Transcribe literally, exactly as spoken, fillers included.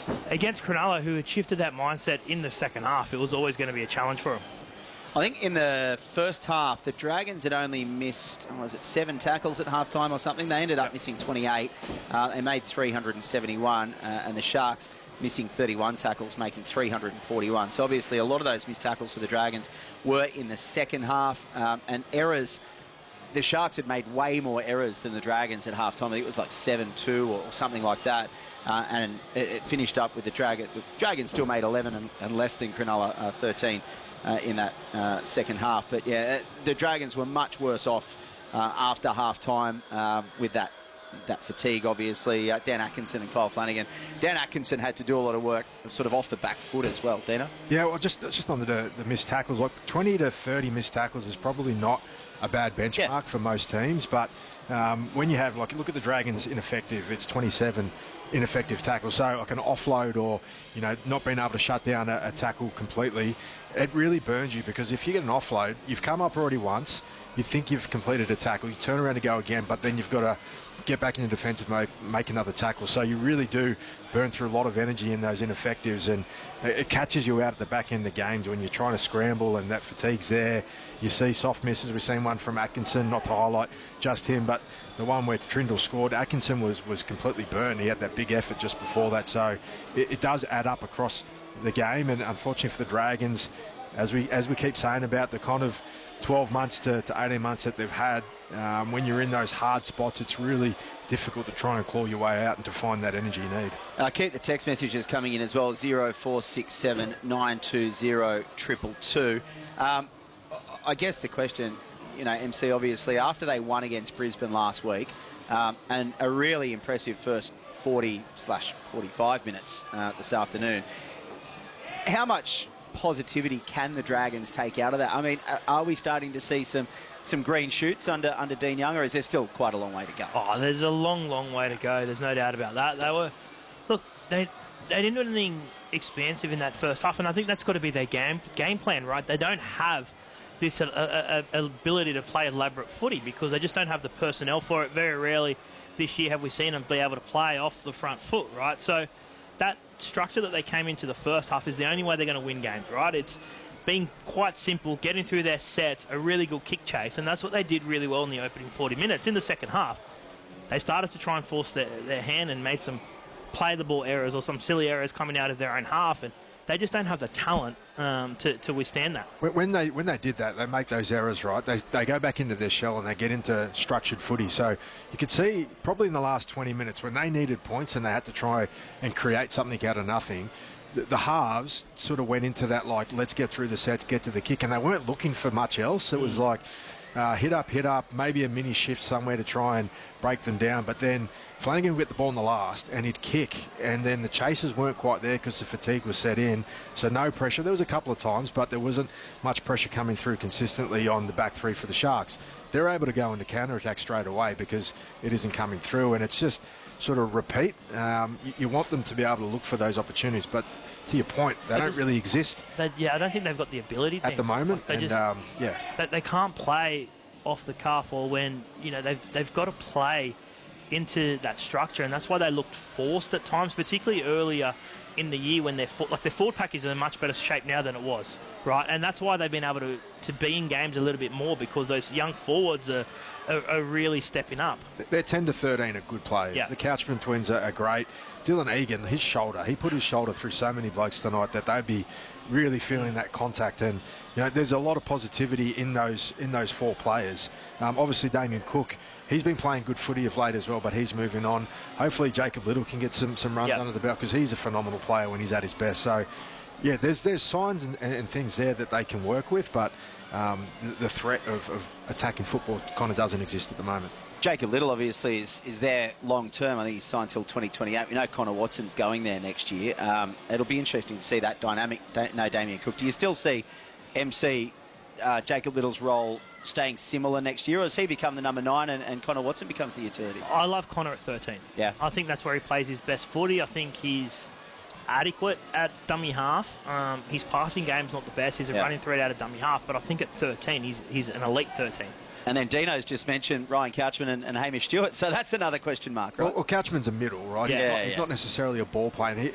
against Cronulla, who had shifted that mindset in the second half, it was always going to be a challenge for them. I think in the first half, the Dragons had only missed, oh, was it seven tackles at halftime or something? They ended up yep. missing twenty-eight. Uh, they made three hundred seventy-one, uh, and the Sharks missing thirty-one tackles, making three hundred forty-one. So obviously a lot of those missed tackles for the Dragons were in the second half, um, and errors. The Sharks had made way more errors than the Dragons at halftime. I think it was like seven two or something like that. Uh, and it, it finished up with the Dragons. The Dragons still made eleven and, and less than Cronulla, uh, thirteen uh, in that uh, second half. But yeah, the Dragons were much worse off uh, after half-time um, with that that fatigue, obviously. Uh, Dan Atkinson and Kyle Flanagan. Dan Atkinson had to do a lot of work sort of off the back foot as well, Dino. Yeah, well, just, just on the, the missed tackles, like twenty to thirty missed tackles is probably not a bad benchmark yeah. for most teams, but um, when you have, like, look at the Dragons ineffective, it's twenty-seven ineffective tackles. So like an offload or, you know, not being able to shut down a, a tackle completely, it really burns you, because if you get an offload, you've come up already once, you think you've completed a tackle, you turn around to go again, but then you've got to get back into defensive mode, make another tackle. So you really do burn through a lot of energy in those ineffectives, and it catches you out at the back end of the games when you're trying to scramble and that fatigue's there. You see soft misses. We've seen one from Atkinson, not to highlight just him, but the one where Trindle scored, Atkinson was, was completely burned. He had that big effort just before that. So it, it does add up across the game, and unfortunately for the Dragons, as we as we keep saying about the kind of twelve months to, to eighteen months that they've had, um, when you're in those hard spots, it's really difficult to try and claw your way out and to find that energy you need. Uh, keep the text messages coming in as well, zero four six seven nine two zero two two two. Um, I guess the question, you know, M C, obviously, after they won against Brisbane last week, um, and a really impressive first forty slash forty-five minutes uh, this afternoon, how much positivity can the Dragons take out of that? I mean, are we starting to see some some green shoots under under Dean Young, or is there still quite a long way to go? Oh, there's a long, long way to go. There's no doubt about that. They were, look, they they didn't do anything expansive in that first half, and I think that's got to be their game game plan, right? They don't have this uh, uh, uh, ability to play elaborate footy because they just don't have the personnel for it. Very rarely this year have we seen them be able to play off the front foot, right? So that structure that they came into the first half is the only way they're going to win games, right? It's being quite simple, getting through their sets, a really good kick chase, and that's what they did really well in the opening forty minutes. In the second half, they started to try and force their, their hand and made some play the ball errors or some silly errors coming out of their own half, and they just don't have the talent um, to, to withstand that. When they when they did that, they make those errors, right? They, they go back into their shell and they get into structured footy. So you could see probably in the last twenty minutes when they needed points and they had to try and create something out of nothing, the, the halves sort of went into that, like, let's get through the sets, get to the kick, and they weren't looking for much else. It was like uh, hit up, hit up, maybe a mini shift somewhere to try and break them down. But then Flanagan would get the ball in the last and he'd kick, and then the chases weren't quite there because the fatigue was set in, so no pressure. There was a couple of times, but there wasn't much pressure coming through consistently on the back three for the Sharks. They're able to go into counter-attack straight away because it isn't coming through, and it's just sort of repeat. Um, you, you want them to be able to look for those opportunities, but to your point, they, they don't just, really exist. They, yeah, I don't think they've got the ability at the moment. Like they and, just, um, yeah, they, they can't play off the cuff, or when, you know, they've they've got to play into that structure, and that's why they looked forced at times, particularly earlier in the year when their like their forward pack is in a much better shape now than it was, right? And that's why they've been able to, to be in games a little bit more, because those young forwards are, are, are really stepping up. They're ten to thirteen are good players. Yeah. The Couchman twins are, are great. Dylan Egan, his shoulder, he put his shoulder through so many blokes tonight that they'd be really feeling that contact, and you know, there's a lot of positivity in those in those four players. Um, obviously, Damien Cook, he's been playing good footy of late as well, but he's moving on. Hopefully, Jacob Little can get some some runs yep. under the belt, because he's a phenomenal player when he's at his best. So, yeah, there's there's signs and, and things there that they can work with, but um, the, the threat of, of attacking football kind of doesn't exist at the moment. Jacob Little obviously is, is there long term. I think he's signed till twenty twenty-eight. We know Connor Watson's going there next year. Um, it'll be interesting to see that dynamic. No Damien Cook. Do you still see M C uh, Jacob Little's role staying similar next year, or does he become the number nine and, and Connor Watson becomes the utility? I love Connor at thirteen. Yeah, I think that's where he plays his best footy. I think he's adequate at dummy half. Um, his passing game's not the best. He's a yeah. running threat out of dummy half, but I think at thirteen he's he's an elite thirteen. And then Dino's just mentioned Ryan Couchman and, and Hamish Stewart, so that's another question mark, right? Well, well Couchman's a middle, right? Yeah, he's, not, yeah. he's not necessarily a ball player. He,